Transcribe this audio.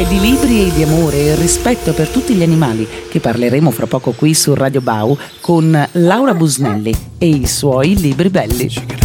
È di libri e di amore e rispetto per tutti gli animali che parleremo fra poco qui su Radio Bau con Laura Busnelli e i suoi libri belli.